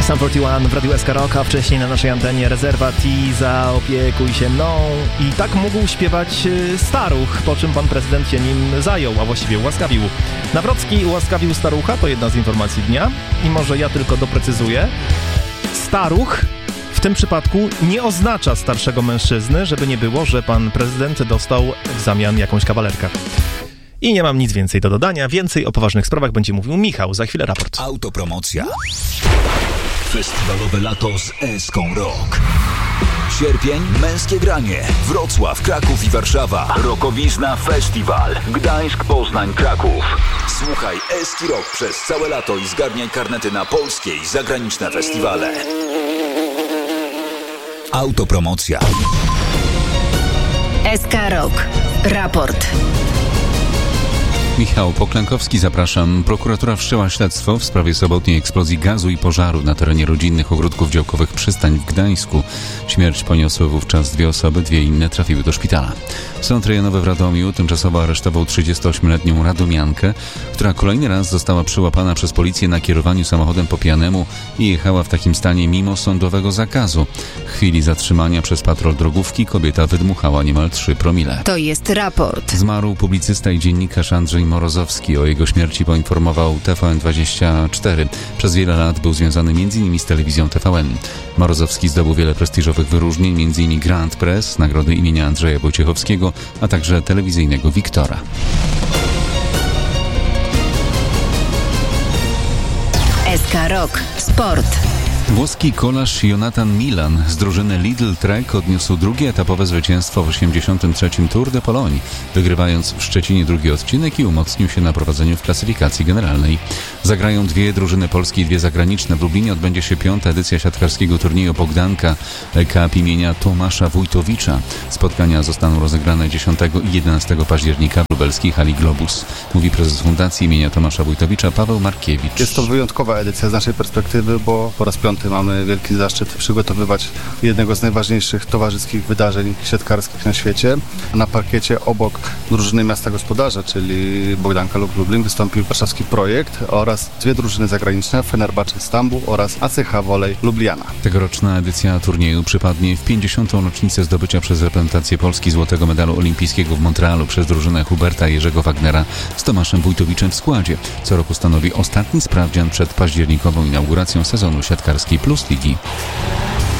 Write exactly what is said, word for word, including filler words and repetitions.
Sum czterdzieści jeden w Radiu S K Rock, a wcześniej na naszej antenie Rezerwat i Zaopiekuj się mną. I tak mógł śpiewać Staruch, po czym pan prezydent się nim zajął, a właściwie ułaskawił. Nawrocki ułaskawił Starucha, to jedna z informacji dnia. I może ja tylko doprecyzuję. Staruch w tym przypadku nie oznacza starszego mężczyzny, żeby nie było, że pan prezydent dostał w zamian jakąś kawalerkę. I nie mam nic więcej do dodania. Więcej o poważnych sprawach będzie mówił Michał. Za chwilę raport. Autopromocja. Festiwalowe lato z Eską Rock. Sierpień, męskie granie. Wrocław, Kraków i Warszawa. Rokowizna Festiwal. Gdańsk, Poznań, Kraków. Słuchaj Eski Rock przez całe lato i zgarniaj karnety na polskie i zagraniczne festiwale. Autopromocja. S K Rock. Raport. Michał Poklękowski, zapraszam. Prokuratura wszczęła śledztwo w sprawie sobotniej eksplozji gazu i pożaru na terenie rodzinnych ogródków działkowych Przystań w Gdańsku. Śmierć poniosły wówczas dwie osoby, dwie inne trafiły do szpitala. Sąd rejonowy w Radomiu tymczasowo aresztował trzydziestoośmioletnią radomiankę, która kolejny raz została przyłapana przez policję na kierowaniu samochodem po pijanemu i jechała w takim stanie mimo sądowego zakazu. W chwili zatrzymania przez patrol drogówki kobieta wydmuchała niemal trzy promile. To jest raport. Zmarł publicysta i dziennikarz Andrzej Morozowski. O jego śmierci poinformował T V N dwadzieścia cztery. Przez wiele lat był związany m.in. z telewizją T V N. Morozowski zdobył wiele prestiżowych wyróżnień, m.in. Grand Press, nagrody imienia Andrzeja Wojciechowskiego, a także telewizyjnego Wiktora. S K Rock. Sport. Włoski kolarz Jonathan Milan z drużyny Lidl Trek odniósł drugie etapowe zwycięstwo w osiemdziesiątym trzecim Tour de Pologne, wygrywając w Szczecinie drugi odcinek i umocnił się na prowadzeniu w klasyfikacji generalnej. Zagrają dwie drużyny polskie i dwie zagraniczne. W Lublinie odbędzie się piąta edycja siatkarskiego turnieju Bogdanka Cup imienia Tomasza Wójtowicza. Spotkania zostaną rozegrane dziesiątego i jedenastego października w lubelskiej hali Globus. Mówi prezes Fundacji imienia Tomasza Wójtowicza Paweł Markiewicz. Jest to wyjątkowa edycja z naszej perspektywy, bo po raz piąty mamy wielki zaszczyt przygotowywać jednego z najważniejszych towarzyskich wydarzeń siatkarskich na świecie. Na parkiecie obok drużyny miasta gospodarza, czyli Bogdanka lub Lublin, wystąpił warszawski Projekt oraz dwie drużyny zagraniczne, Fenerbahce Stambuł oraz A C H Wolej Lubliana. Tegoroczna edycja turnieju przypadnie w pięćdziesiątą rocznicę zdobycia przez reprezentację Polski złotego medalu olimpijskiego w Montrealu przez drużynę Huberta Jerzego Wagnera z Tomaszem Wójtowiczem w składzie. Co roku stanowi ostatni sprawdzian przed październikową inauguracją sezonu siatkarskiej Plus Ligi.